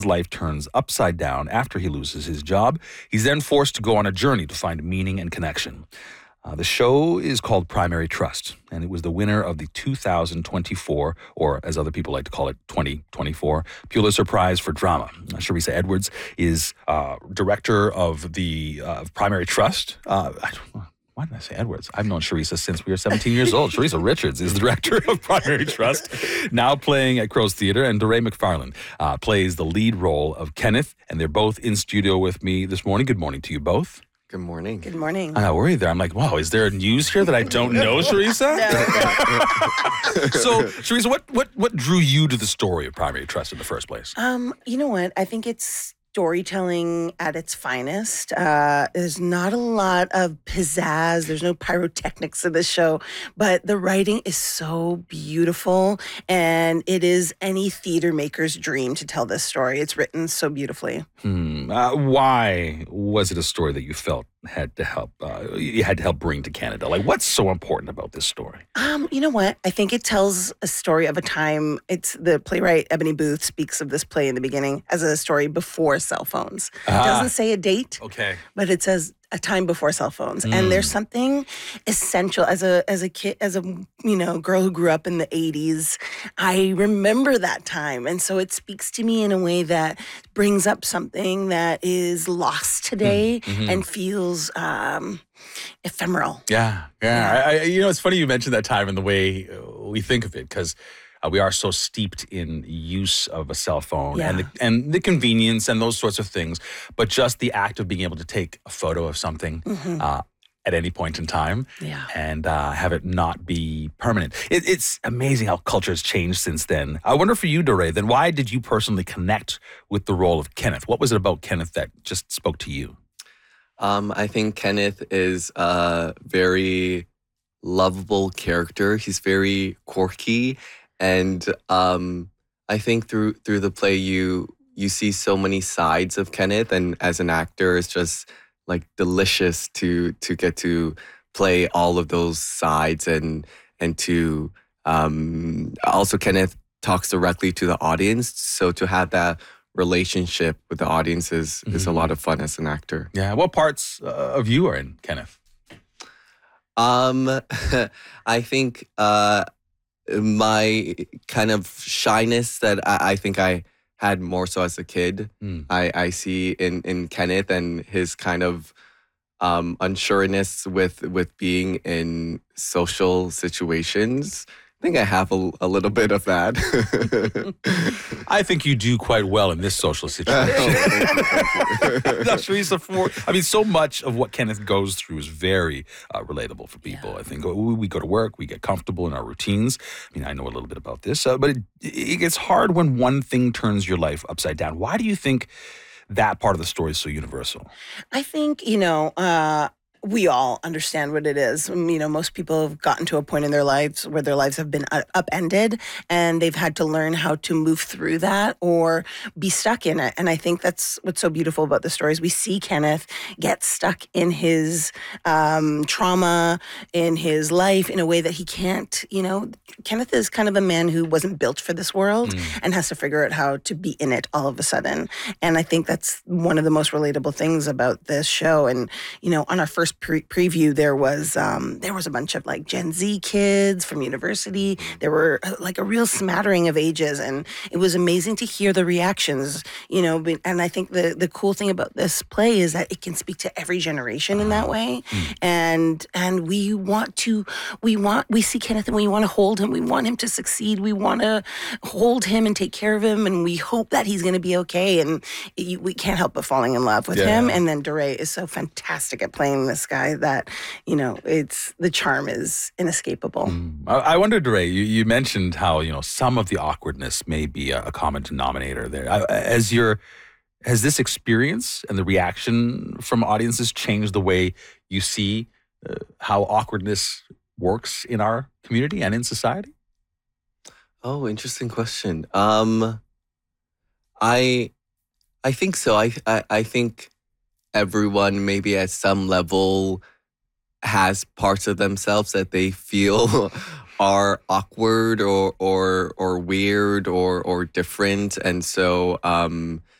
life turns upside down after he loses his job. He's then forced to go on a journey to find meaning and connection. The show is called Primary Trust, and it was the winner of the 2024, or as other people like to call it, 2024, Pulitzer Prize for Drama. Charissa Edwards is director of the Primary Trust. Why did I say Edwards? I've known Charissa since we were 17 years old. Charissa Richards is the director of Primary Trust, now playing at Crow's Theatre, and DeRay McFarlane plays the lead role of Kenneth, and they're both in studio with me this morning. Good morning to you both. Good morning. Good morning. I worry there. I'm like, wow, is there news here that I don't know, Charissa? No. So, Charissa, what drew you to the story of Primary Trust in the first place? You know what? I think it's storytelling at its finest. There's not a lot of pizzazz. There's no pyrotechnics in this show, but the writing is so beautiful, and it is any theater maker's dream to tell this story. It's written so beautifully. Why was it a story that you felt you had to help bring to Canada? Like, what's so important about this story? You know what? I think it tells a story of a time. It's the playwright Ebony Booth speaks of this play in the beginning as a story before cell phones. It doesn't say a date, Okay. but it says a time before cell phones. And there's something essential as a kid, as a girl who grew up in the 80s. I remember that time. And so it speaks to me in a way that brings up something that is lost today and feels ephemeral. Yeah. It's funny you mentioned that time and the way we think of it, because we are so steeped in use of a cell phone and the convenience and those sorts of things. But just the act of being able to take a photo of something at any point in time and have it not be permanent. It's amazing how culture has changed since then. I wonder for you, DeRay, then why did you personally connect with the role of Kenneth? What was it about Kenneth that just spoke to you? I think Kenneth is a very lovable character. He's very quirky. And I think through the play, you see so many sides of Kenneth, and as an actor, it's just like delicious to get to play all of those sides, and to also Kenneth talks directly to the audience, so to have that relationship with the audience is a lot of fun as an actor. Yeah, what parts of you are in Kenneth? I think. My kind of shyness that I think I had more so as a kid, I see in Kenneth, and his kind of unsureness with being in social situations. I think I have a little bit of that. I think you do quite well in this social situation. That's Charissa, so much of what Kenneth goes through is very relatable for people. I think we go to work, we get comfortable in our routines. I know a little bit about this, but it gets hard when one thing turns your life upside down. Why do you think that part of the story is so universal? I think, we all understand what it is. Most people have gotten to a point in their lives where their lives have been upended, and they've had to learn how to move through that or be stuck in it. And I think that's what's so beautiful about the stories. We see Kenneth get stuck in his trauma, in his life, in a way that he can't, Kenneth is kind of a man who wasn't built for this world and has to figure out how to be in it all of a sudden. And I think that's one of the most relatable things about this show. And, on our first preview, there was a bunch of like Gen Z kids from university. There were like a real smattering of ages, and it was amazing to hear the reactions. And I think the cool thing about this play is that it can speak to every generation in that way. And we see Kenneth, and we want to hold him. We want him to succeed. We want to hold him and take care of him, and we hope that he's going to be okay. And we can't help but falling in love with him. And then DeRay is so fantastic at playing this guy that, it's the charm is inescapable. I wonder, DeRay, you mentioned how, some of the awkwardness may be a common denominator there. Has this experience and the reaction from audiences changed the way you see how awkwardness works in our community and in society? Oh, interesting question. I think so. I think everyone maybe at some level has parts of themselves that they feel are awkward or weird or different, and so